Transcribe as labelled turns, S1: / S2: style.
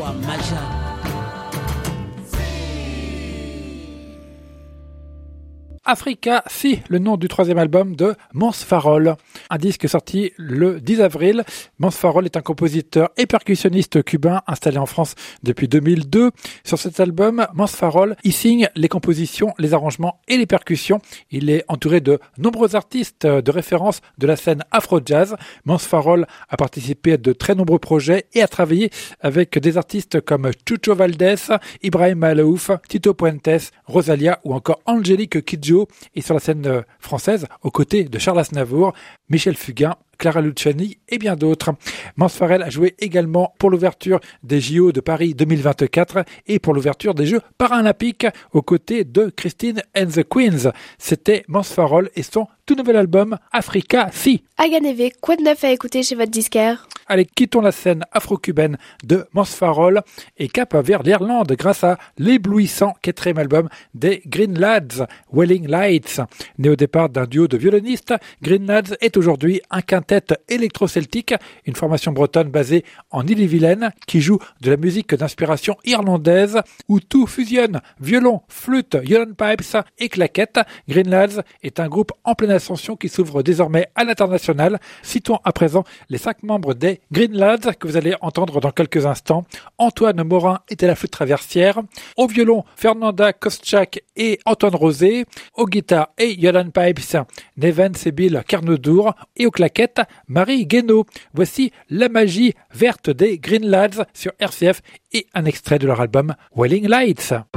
S1: Maja. Africa, si, le nom du troisième album de Mance Farol. Un disque sorti le 10 avril. Mance Farol est un compositeur et percussionniste cubain installé en France depuis 2002. Sur cet album, Mance Farol y signe les compositions, les arrangements et les percussions. Il est entouré de nombreux artistes de référence de la scène afro-jazz. Mance Farol a participé à de très nombreux projets et a travaillé avec des artistes comme Chucho Valdés, Ibrahim Malouf, Tito Puentes, Rosalia ou encore Angélique Kidjo. Et sur la scène française, aux côtés de Charles Aznavour, Michel Fugain, Clara Luciani et bien d'autres. Mance Farol a joué également pour l'ouverture des JO de Paris 2024 et pour l'ouverture des Jeux paralympiques aux côtés de Christine and the Queens. C'était Mance Farol et son tout nouvel album Africa Si.
S2: Aganeve, quoi de neuf à écouter chez votre disquaire?
S1: Allez, quittons la scène afro-cubaine de Mance Farol et cap vers l'Irlande grâce à l'éblouissant quatrième album des Green Lads, Welling Lights. Né au départ d'un duo de violonistes, Green Lads est aujourd'hui un quintet électro-celtique, une formation bretonne basée en Ille-et-Vilaine qui joue de la musique d'inspiration irlandaise où tout fusionne, violon, flûte, Yolande Pipes et claquettes. Green Lads est un groupe en pleine ascension qui s'ouvre désormais à l'international. Citons à présent les 5 membres des Green Lads que vous allez entendre dans quelques instants. Antoine Morin est à la flûte traversière. Au violon, Fernanda Kostchak et Antoine Rosé. Aux guitares et Yolande Pipes, Neven Sebil Carnodour. Et aux claquettes, Marie Guénaud. Voici la magie verte des Green Lads sur RCF et un extrait de leur album Welling Lights.